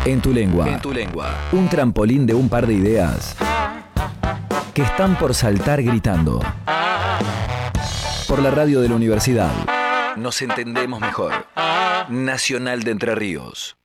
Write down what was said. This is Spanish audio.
En tu lengua. En tu lengua. Un trampolín de un par de ideas que están por saltar gritando. Por la radio de la universidad. Nos entendemos mejor. Nacional de Entre Ríos.